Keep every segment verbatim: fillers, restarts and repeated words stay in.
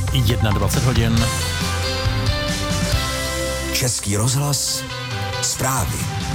dvacet jedna hodin. Český rozhlas, zprávy.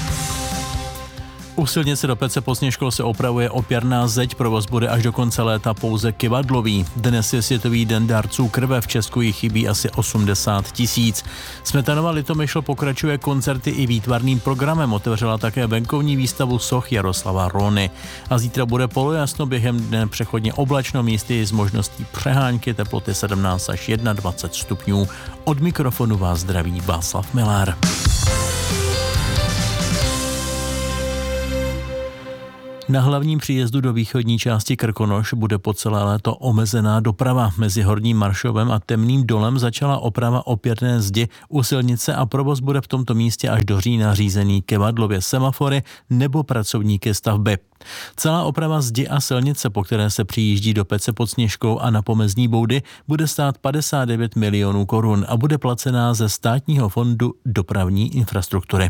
U silnice do Pece pod Sněžkou se opravuje opěrná zeď, provoz bude až do konce léta pouze kyvadlový. Dnes je Světový den dárců krve, v Česku jich chybí asi osmdesát tisíc. Smetanova Litomyšl pokračuje koncerty i výtvarným programem, otevřela také venkovní výstavu soch Jaroslava Róny. A zítra bude polojasno, během dne přechodně oblačno, místy s možností přehánky, teploty sedmnáct až dvacet jedna stupňů. Od mikrofonu vás zdraví Václav Miller. Na hlavním příjezdu do východní části Krkonoš bude po celé léto omezená doprava. Mezi Horním Maršovem a Temným dolem začala oprava opěrné zdi u silnice a provoz bude v tomto místě až do října řízený kyvadlově semafory nebo pracovníky stavby. Celá oprava zdi a silnice, po které se přijíždí do Pece pod Sněžkou a na Pomezní Boudy, bude stát padesát devět milionů korun a bude placená ze Státního fondu dopravní infrastruktury.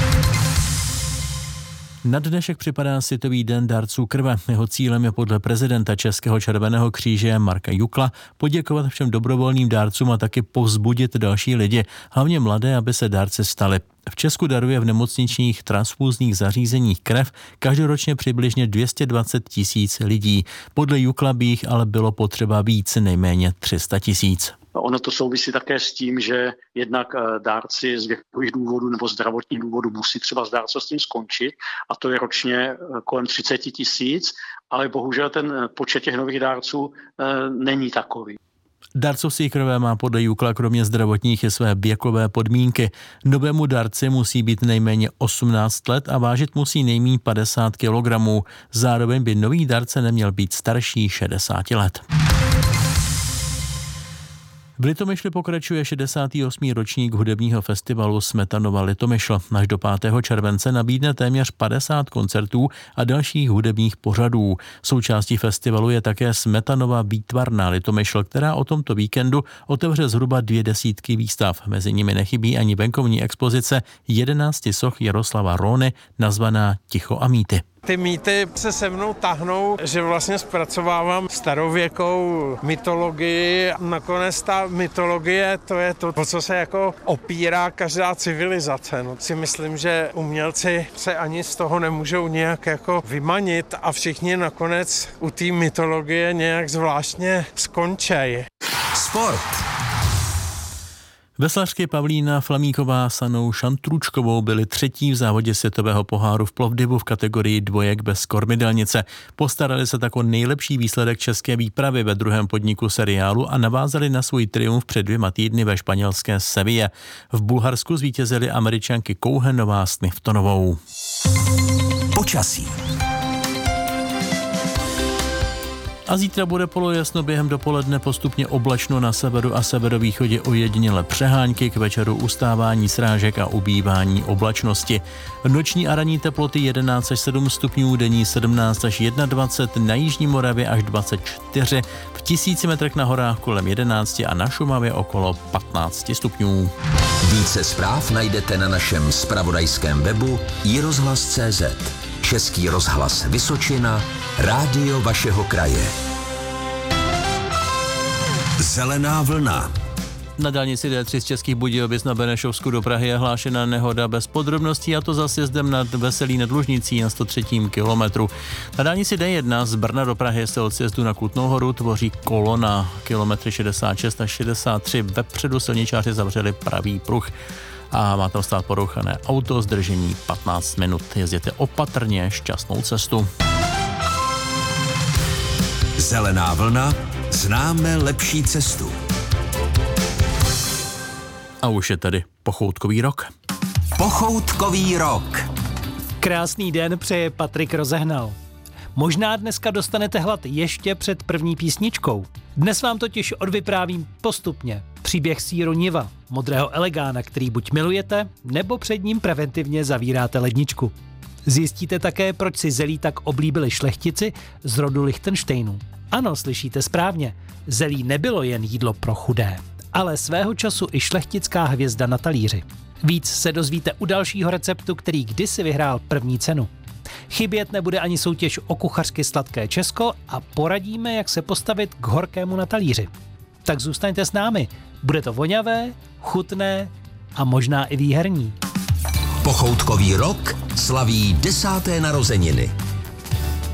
Na dnešek připadá Světový den dárců krve. Jeho cílem je podle prezidenta Českého červeného kříže Marka Jukla poděkovat všem dobrovolným dárcům a taky povzbudit další lidi, hlavně mladé, aby se dárci stali. V Česku daruje v nemocničních transfúzních zařízeních krev každoročně přibližně dvě stě dvacet tisíc lidí. Podle Jukla by jich ale bylo potřeba víc, nejméně tři sta tisíc. Ono to souvisí také s tím, že jednak dárci z věkových důvodů nebo zdravotních důvodů musí třeba s dárcovstvím skončit a to je ročně kolem třicet tisíc, ale bohužel ten počet těch nových dárců není takový. Dárcovství krve má podle Jukla kromě zdravotních i své věkové podmínky. Novému dárci musí být nejméně osmnáct let a vážit musí nejméně padesát kilogramů. Zároveň by nový dárce neměl být starší šedesáti let. V Litomyšli pokračuje šedesátý osmý ročník hudebního festivalu Smetanova Litomyšl. Až do pátého července nabídne téměř padesát koncertů a dalších hudebních pořadů. Součástí festivalu je také Smetanova výtvarná Litomyšl, která o tomto víkendu otevře zhruba dvě desítky výstav. Mezi nimi nechybí ani venkovní expozice jedenácti soch Jaroslava Róny, nazvaná Ticho a mýty. Ty mýty se se mnou tahnou, že vlastně zpracovávám starověkou mytologii. Nakonec ta mytologie, to je to, o co se jako opírá každá civilizace. No, si myslím, že umělci se ani z toho nemůžou nějak jako vymanit a všichni nakonec u té mytologie nějak zvláštně skončej. Sport. Veslařky Pavlína Flamíková s Anou Šantručkovou byly třetí v závodě světového poháru v Plovdivu v kategorii dvojek bez kormidelnice. Postarali se tak o nejlepší výsledek české výpravy ve druhém podniku seriálu a navázali na svůj triumf před dvěma týdny ve španělské Seville. V Bulharsku zvítězily Američanky Kouhenová s Niftonovou. Počasí. A zítra bude polojasno, během dopoledne postupně oblačno, na severu a severovýchodě ojediněle přehánky, k večeru ustávání srážek a ubývání oblačnosti. Noční a ranní teploty jedenáct až sedm stupňů, denní sedmnáct až dvacet jedna, na jižní Moravě až dvacet čtyři, v tisíci metrech na horách kolem jedenáct a na Šumavě okolo patnáct stupňů. Více zpráv najdete na našem zpravodajském webu i rozhlas tečka cé zet. Český rozhlas Vysočina, rádio vašeho kraje. Zelená vlna. Na dálnici D tři z Českých Budějovic na Benešovsku do Prahy je hlášena nehoda bez podrobností, a to za sjezdem nad Veselí nad Lužnicí na sto třetím kilometru. Na dálnici D jedna z Brna do Prahy se od sjezdu na Kutnou Horu tvoří kolona. Kilometry šedesát šest až šedesát tři vepředu silničáři zavřeli pravý pruh a má tam stát porouchané auto, zdržení patnáct minut. Jezděte opatrně, šťastnou cestu. Zelená vlna, známe lepší cestu. A už je tady pochoutkový rok. Pochoutkový rok. Krásný den přeje Patrik Rozehnal. Možná dneska dostanete hlad ještě před první písničkou. Dnes vám totiž odvyprávím postupně příběh sýru Niva, modrého elegána, který buď milujete, nebo před ním preventivně zavíráte ledničku. Zjistíte také, proč si zelí tak oblíbili šlechtici z rodu Lichtenštejnů. Ano, slyšíte správně, zelí nebylo jen jídlo pro chudé, ale svého času i šlechtická hvězda na talíři. Víc se dozvíte u dalšího receptu, který kdysi vyhrál první cenu. Chybět nebude ani soutěž o kuchařky Sladké Česko a poradíme, jak se postavit k horkému na talíři. Tak zůstaňte s námi. Bude to voňavé, chutné a možná i výherní. Pochoutkový rok slaví desáté narozeniny.